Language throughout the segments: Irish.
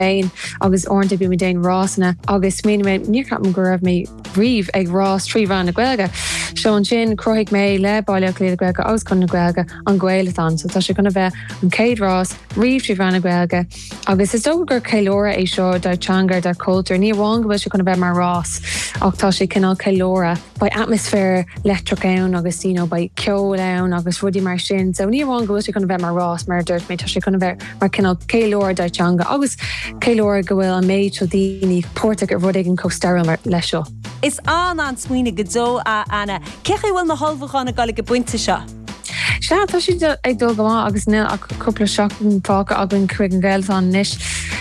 agus ornta bí me déin rásna agus mé níor cap go raibh mé riomh ag rás trí bhán na Gaeilge. Seo an sin croigh mé le bailach le Gaeilge agus chun na Gaeilge an Gaeilgeán, so tá sé gona bheith an céad rás riomh trí bhán na Gaeilge. Agus is dógur gur célóra é seo dar teangar dar cultúr, ní bháin go bhfuil sé gona bheith mar rás ach tá sé cinál célóra ba atmosfér letrach ann agus ba ceol ann agus rudí mar sin, so ní bháin go bhfuil sé gona bheith mar rás mar dúirt mé tá sé gona bheith mar cinál célóra dar teanga agus célóra go bhfuil an méid tro daoine Pórtaigh ar rud ag an cóstaire mar leis seo. Is an smuoine go dó a Anna. Cechi bhfuil na halbhachan na Gaeilge buinte seo? Se tá si ag dul go agus nil a cúpla seachtain fáca agan chuig an Gaeltán níis.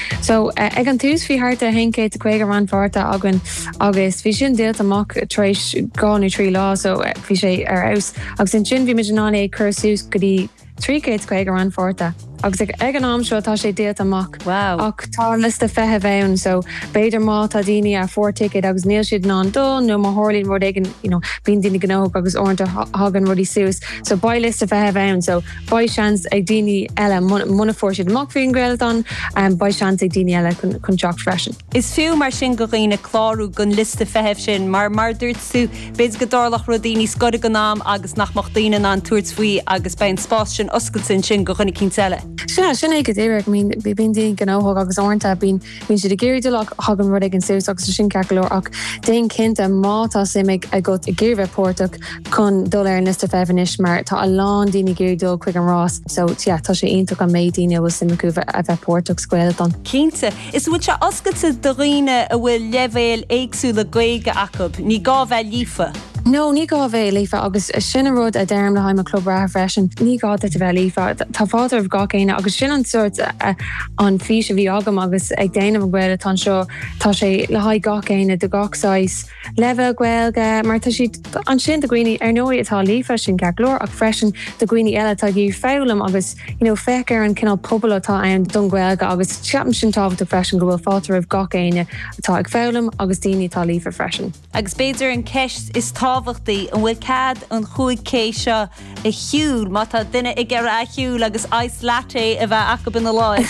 So ag an tús fhí hart a héncé a chuig ran farta agan agus bhí sin déalt amach tréis gáinú trí lá, so bhí sé ar aus. Agus in sin bhí me ná é chursús go dtí trícéid chuig ran farta. Agus ag an am seo tá sé déalt amach. Wow. Ach tá lista fethe bhain, so beidir má tá daoine ar fórticket agus níl siad ná an dul nó má hórlín rud ag bíon daoine gnóg agus ornta hagan rudí suas. So ba lista fethe bhain, so ba seans ag daoine eile muna fór siad amach faoin Gaeltán ba seans ag daoine eile chun teach freisin. Is fiú mar sin go riine chlárú gon lista feheh sin mar dúirt sú béid go dárlach rodíní scoda go nám agus nach mocht daoine an túirt faoi agus bein spás sin oscailsin sin go chuna cínteile. Sin ag go dtéire bhí bíon daon gnóthg agus ornta bíon siad a géirdúach hagan rud ag an suas agus sin cecolór ach déon cinnte mátá simig a go i ggéirbheith Pórtaigh chun dul ar an lista fehanis mar tá a lán daoine géirdúil chuig an rás, so tá sé ionach an méid daoine bhfuil simicú a bheith Pórtaigh Gaeltán. Cínte, is bhfuil se oscailta do riine a bhfuil leibhéil éagsúla Gaeilge acu, ní gá bheith lífa? No, ní gá bheith lífa agus sin a rud a derm le haim a club ratha freisin, ní gá a bheith lífa. Tá fáidir gá céine agus sin an suirt an fís a bhí agam agus ag déanamh Gaeilge seo tá sé le haid gá céine de gachsáis leibh Gaeilge, mar tá siad an sin de gcuoine ar nóí atá lífa sin cecolór ach freisin de gcuoine eile tá gí fálam agus feicear an cinál pobl atá ann don Gaeilge agus ceapan sin tábhacht freisin go bhfuil fáidir gá céine atá ag fálam agus daoine tá lífa freisin. Agus beidir an ceist is tábhachtaí an bhfuil cad an chuig cé seo i hiúil má tá duine ag ar a hiúil agus ice latte a bheith acu in the láid.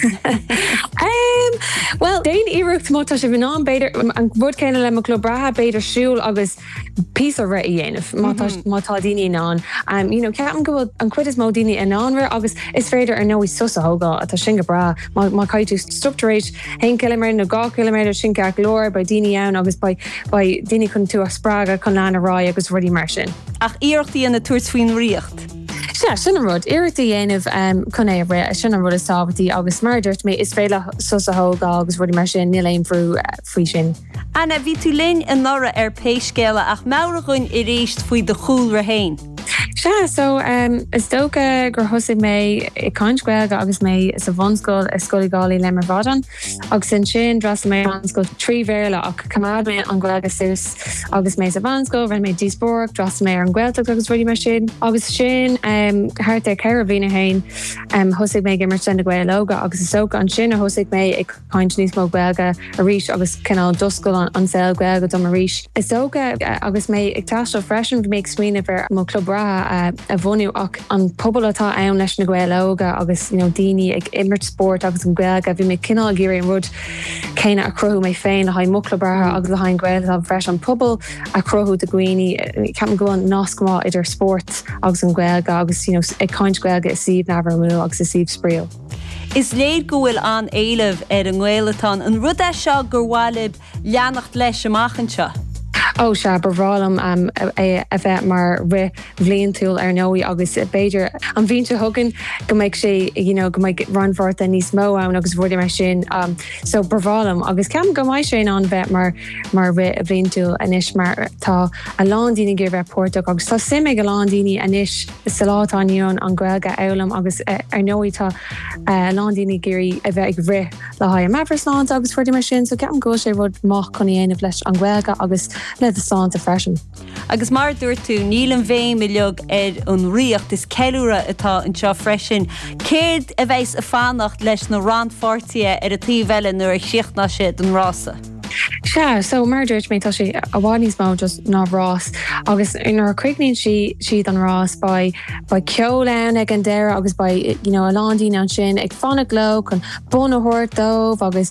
Well, déon iirecht mátá sé bhí an beidir an bhd céine le mo club ratha beidir siúil agus pí a ré dhéanamh mátá daoine ná. Ceapan go bhfuil an cuid is mó daoine in anmhar agus is féidir ar nóí sus a thógáil atá sin go bra má caiitú structuréis 1 km nó 2 km sin cecolór ba daoine ann agus ba daoine chun tú a sprága chun leanna rá agus rudí mar sin. Ach iirechtaí an na túirt faoin riocht. Sin an rud, iirechtaí dhéanamh chun é ré sin an rud is tábhachtí agus mar dúirt mé is féile sus a thógáil agus rudí mar sin níl éon bhrú faoi sin. Anna, bhí tú linn an nora ar péiscéile ach meabhrachún i réist faoi de chúl ra hain. So is dócha gur thosaigh mé i Caint Gaeilge agus mé is a bhanscoil i Scoil Gálaí le mar bhadan agus sin dras mé bhanscoil trí bhéile ach cumad mé an Gaeilge suas agus mé a bhanscoil ran mé díosbór dras mé ar an Gaeltach agus rudí mar sin agus sin thart é ceir bhína hain thosaigh mé gimmar sin na Gaeilge agus is soca an sin a thosaigh mé i Caint níos mó Gaeilge a ríis agus cinál doscail an saoil Gaeilge dom a ríis. Is soca agus mé ag taistil freisin mé ag smaoineh ar mo club ratha a bhuniú ach an pobl atá ann leis na Gaeilge agus daoine ag immert sport agus an Gaeilge bhí mé cinál géir an rud céine a cruthú mé féin le haid mo club ratha agus le haid Gaeilge an freis an pobl a cruthú de gcuoine ceapan go an nascamá idir sport agus an Gaeilge agus ag Caint Gaeilge is siomh nabhar mú agus is siomh spríal. Is léad go bhfuil an éileh ar an Gaeilgeán an rud é seo gur bhhailib leannacht leis amachchan seo. Se bhrálam a bheith mar bhléon túil ar nóí agus beidir an bhínte thugann go méid sé go méid ranmharta níos mó ann agus bhfuidir mar sin so bhrálam agus ceam go maiid sé an bheith mar bhléon túil inis mar tá a lán daoine gur bheith Pórtaigh agus tá simig a lán daoine inis is sa látáíon an Gaeilge elam agus ar nóí tá lán daoine gurí a bheith ag rith le haid Maverslán agus bhfuidir mar sin so ceam go sé bhd mach chun dhéanamh leis an Gaeilge agus le a sáanta freisin. Agus mar dúirt tú níl an bhéim mileog ar an riocht is ceúra atá an seo freisin. Céad a bheits a fannacht leis na randfortia ar a tíhheile nuair a siochtna sé don rása. so mar dúirt mé tá sé a bhhaníos má just ná Ross agus inar chuignín siad an Ross by ceolain ag an deire agus by a landín an sin ag fanna gló chun bunahort dómh agus